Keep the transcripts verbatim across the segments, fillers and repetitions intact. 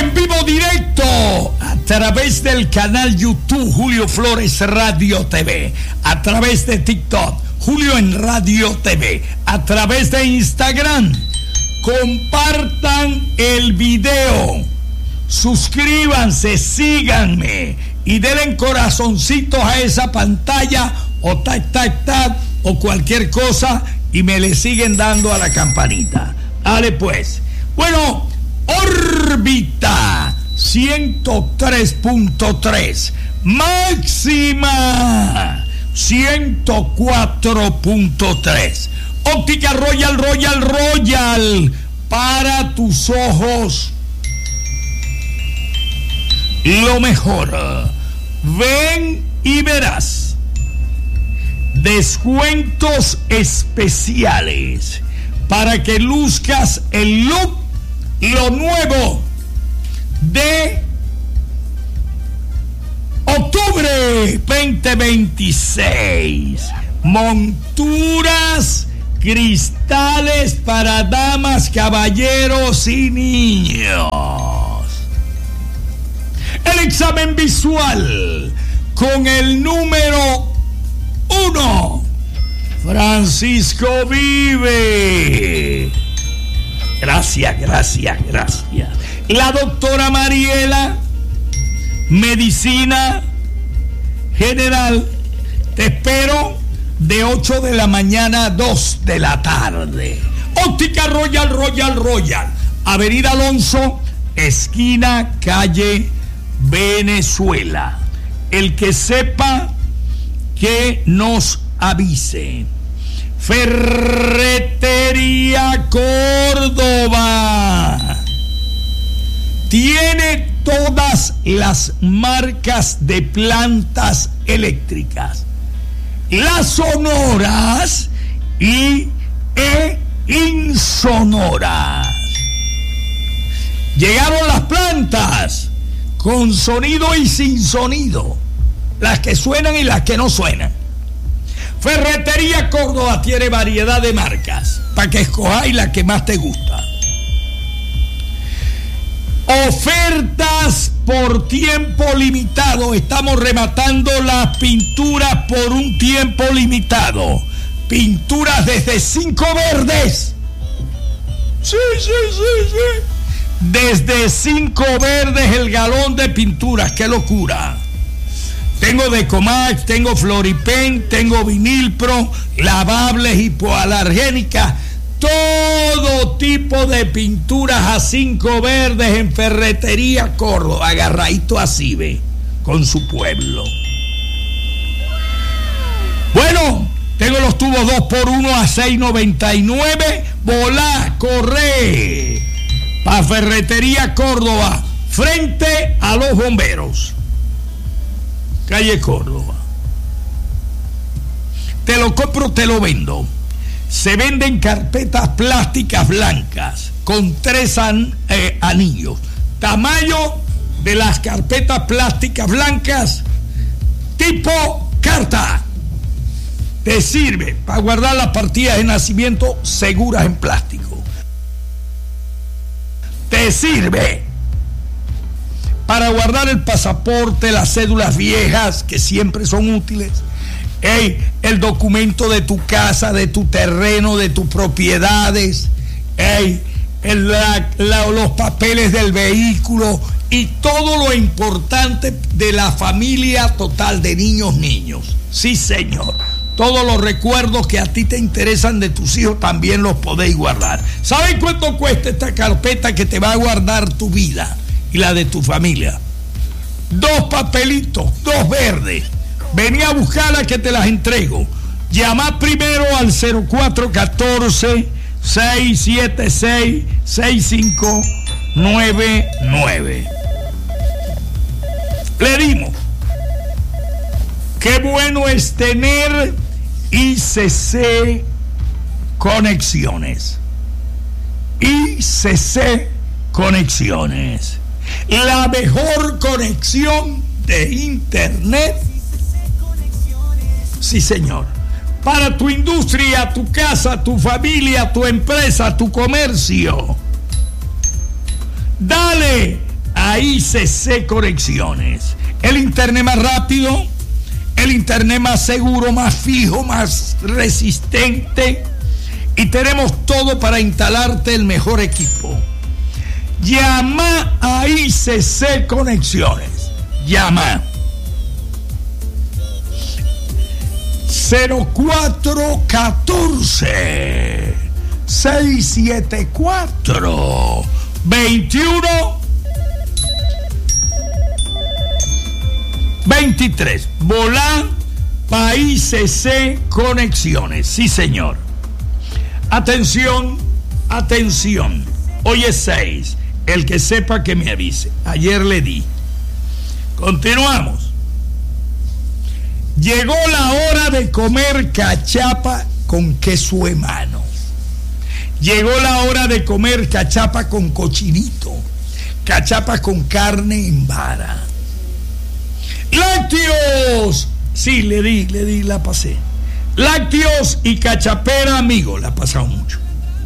en vivo directo a través del canal YouTube Julio Flores Radio T V, a través de TikTok Julio en Radio T V, a través de Instagram. Compartan el video, suscríbanse, síganme y denle corazoncitos a esa pantalla o tac tac tac o cualquier cosa y me le siguen dando a la campanita. Dale pues. Bueno, órbita ciento tres punto tres, máxima ciento cuatro punto tres. Óptica Royal, Royal, Royal, para tus ojos lo mejor. Ven y verás descuentos especiales para que luzcas el look, lo nuevo de octubre veinte veintiséis. Monturas, cristales para damas, caballeros y niños. El examen visual con el número uno, Francisco Vive. Gracias, gracias, gracias. La doctora Mariela, medicina general. Te espero de ocho de la mañana a dos de la tarde. Óptica Royal, Royal, Royal, Avenida Alonso, esquina calle Venezuela. El que sepa, que nos avise. Ferretería Córdoba tiene todas las marcas de plantas eléctricas, las sonoras y e insonoras. Llegaron las plantas con sonido y sin sonido, las que suenan y las que no suenan. Ferretería Córdoba tiene variedad de marcas para que escojáis la que más te gusta. Ofertas por tiempo limitado. Estamos rematando las pinturas por un tiempo limitado. Pinturas desde cinco verdes. Sí, sí, sí, sí. Desde cinco verdes el galón de pinturas. ¡Qué locura! Tengo Decomax, tengo Floripen, tengo Vinilpro, lavables, hipoalergénicas, todo tipo de pinturas a cinco verdes en Ferretería Córdoba, agarradito así, ve, con su pueblo. Bueno, tengo los tubos dos por uno a seis noventa y nueve, volá, corre, para Ferretería Córdoba, frente a los bomberos. Calle Córdoba. Te lo compro, te lo vendo. Se venden carpetas plásticas blancas con tres an, eh, anillos. Tamaño de las carpetas plásticas blancas tipo carta. Te sirve para guardar las partidas de nacimiento seguras en plástico. Te sirve para guardar el pasaporte, las cédulas viejas, que siempre son útiles. Hey, el documento de tu casa, de tu terreno, de tus propiedades. Hey, el, la, la, los papeles del vehículo y todo lo importante de la familia total de niños, niños. Sí, señor. Todos los recuerdos que a ti te interesan de tus hijos también los podéis guardar. ¿Saben cuánto cuesta esta carpeta que te va a guardar tu vida y la de tu familia? Dos papelitos, dos verdes. Vení a buscarla que te las entrego. Llama primero al cero cuatro uno cuatro, seis siete seis, seis cinco nueve nueve. Le dimos. Qué bueno es tener I C C Conexiones. I C C Conexiones. La mejor conexión de internet. Sí, señor. Para tu industria, tu casa, tu familia, tu empresa, tu comercio. Dale a a I C C Conexiones. El internet más rápido, el internet más seguro, más fijo, más resistente. Y tenemos todo para instalarte el mejor equipo. Llama a I C C Conexiones. Llama. cero cuatro uno cuatro seis siete cuatro dos uno dos tres. Volá para I C C Conexiones. Sí, señor. Atención, atención. Hoy es seis. El que sepa que me avise. Ayer le di. Continuamos. Llegó la hora de comer cachapa con queso de mano. Llegó la hora de comer cachapa con cochinito. Cachapa con carne en vara. Lácteos. Sí, le di, le di, la pasé. Lácteos y cachapera, amigo, la ha pasado mucho.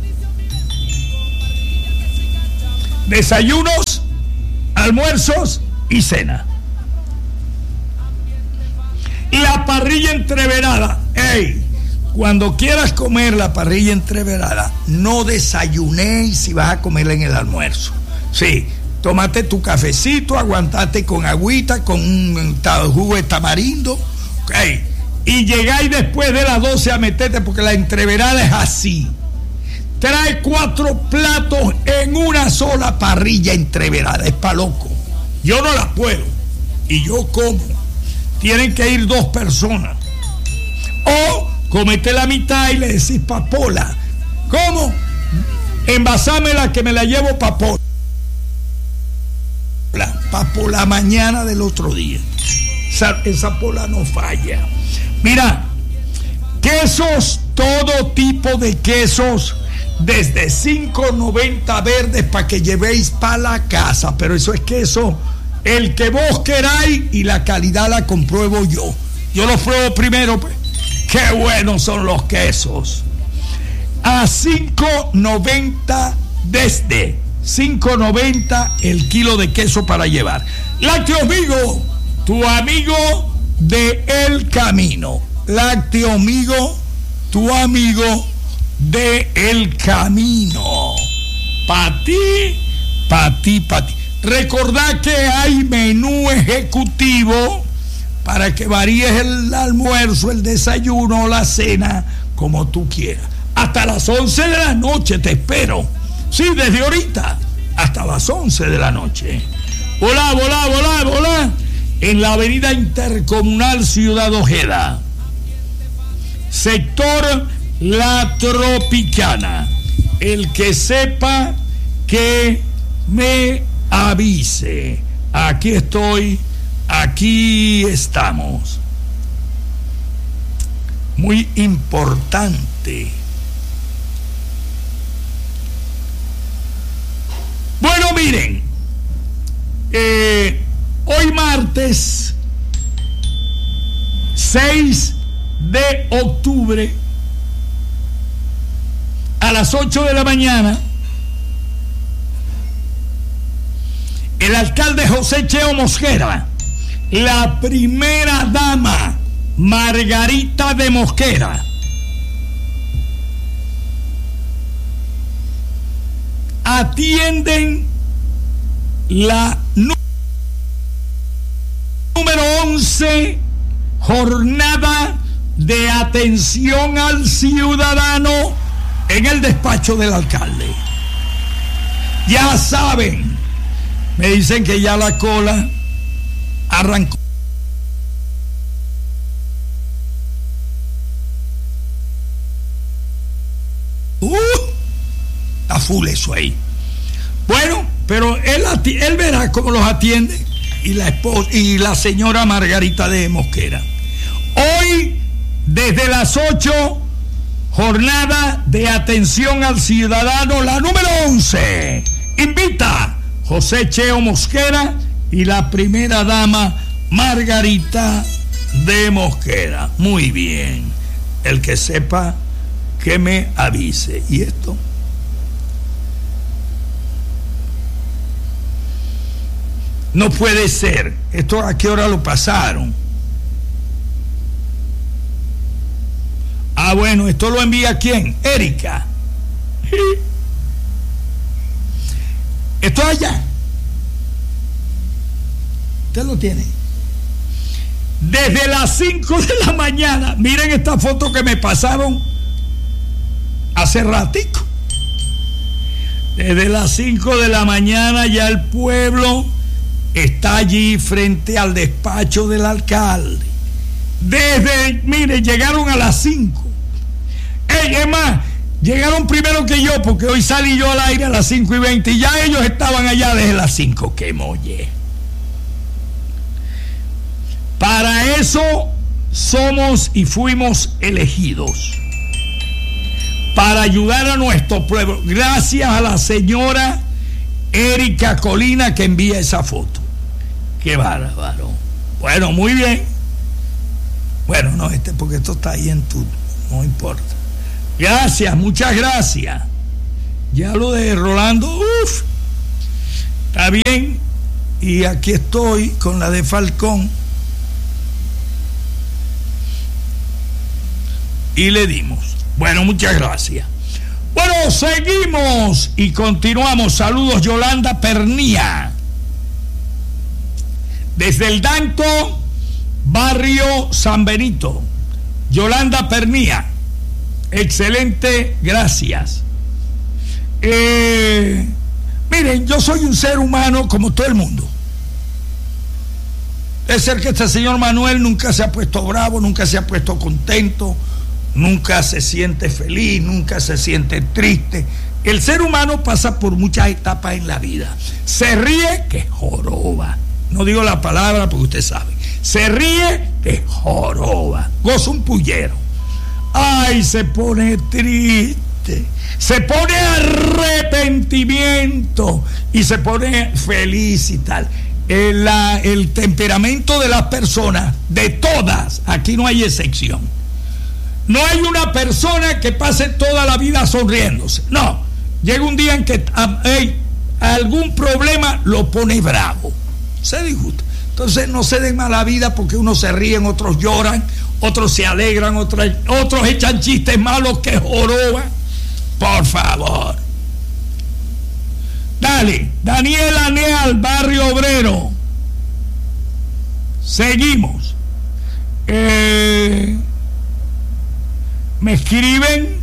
Desayunos, almuerzos y cena. La parrilla entreverada. Ey, cuando quieras comer la parrilla entreverada, no desayunéis si vas a comerla en el almuerzo. Sí, tómate tu cafecito, aguantate con agüita, con un jugo de tamarindo. Ey, y llegáis después de las doce a meterte, porque la entreverada es así. Trae cuatro platos en una sola parrilla entreverada. Es pa' loco. Yo no la puedo. Y yo como. Tienen que ir dos personas. O comete la mitad y le decís papola. ¿Cómo? Envasámela que me la llevo papola. Papola mañana del otro día. Esa, esa pola no falla. Mira, quesos, todo tipo de quesos. Desde cinco noventa verdes para que llevéis para la casa. Pero eso es queso el que vos queráis y la calidad la compruebo yo. Yo los pruebo primero, pues. Qué buenos son los quesos. A cinco noventa desde cinco noventa el kilo de queso para llevar. Lácteo Amigo, tu amigo de El Camino. Lácteo Amigo, tu amigo de El Camino. Pa' ti, pa' ti, pa' ti. Recordad que hay menú ejecutivo para que varíes el almuerzo, el desayuno o la cena como tú quieras. Hasta las once de la noche te espero. Sí, desde ahorita hasta las once de la noche. Volá, volá, volá, volá. En la avenida Intercomunal Ciudad Ojeda. Sector La Tropicana. El que sepa que me avise. Aquí estoy, aquí estamos. Muy importante. Bueno, miren, eh, hoy martes seis de octubre a las ocho de la mañana, el alcalde José Cheo Mosquera, la primera dama Margarita de Mosquera, atienden la número once jornada de atención al ciudadano en el despacho del alcalde. Ya saben, me dicen que ya la cola arrancó. Uh, está full eso ahí. Bueno, pero él, él verá cómo los atiende, y la esposa y la señora Margarita de Mosquera. Hoy, desde las ocho, jornada de atención al ciudadano, la número once. Invita José Cheo Mosquera y la primera dama Margarita de Mosquera. Muy bien. El que sepa que me avise. ¿Y esto? No puede ser. ¿Esto a qué hora lo pasaron? Ah, bueno, esto lo envía ¿quién? Erika. Esto allá. Usted lo tiene. Desde las cinco de la mañana. Miren esta foto que me pasaron hace ratico. Desde las cinco de la mañana ya el pueblo está allí frente al despacho del alcalde. Desde, miren, llegaron a las cinco. Ey, es más, llegaron primero que yo, porque hoy salí yo al aire a las cinco y veinte y ya ellos estaban allá desde las cinco. ¡Qué molle! Para eso somos y fuimos elegidos, para ayudar a nuestro pueblo. Gracias a la señora Erika Colina que envía esa foto. ¡Qué bárbaro! Bueno, muy bien. Bueno, no, este, porque esto está ahí en tu, no importa. Gracias, muchas gracias. Ya lo de Rolando, uff, está bien. Y aquí estoy con la de Falcón. Y le dimos. Bueno, muchas gracias. Bueno, seguimos y continuamos. Saludos, Yolanda Pernía. Desde el Danco, barrio San Benito. Yolanda Pernía. Excelente, gracias. Eh, miren, yo soy un ser humano como todo el mundo. Es ser que este señor Manuel nunca se ha puesto bravo, nunca se ha puesto contento, nunca se siente feliz, nunca se siente triste. El ser humano pasa por muchas etapas en la vida. Se ríe, que joroba. No digo la palabra porque usted sabe. Se ríe, que joroba. Goza un pullero. Ay, se pone triste, se pone arrepentimiento y se pone feliz y tal. El, la, el temperamento de las personas, de todas, aquí no hay excepción. No hay una persona que pase toda la vida sonriéndose. No, llega un día en que hey, algún problema lo pone bravo, se disgusta. Entonces no se den mala vida porque unos se ríen, otros lloran, otros se alegran, otros, otros echan chistes malos que joroban. Por favor. Dale, Daniel Aneal, Barrio Obrero. Seguimos. Eh, me escriben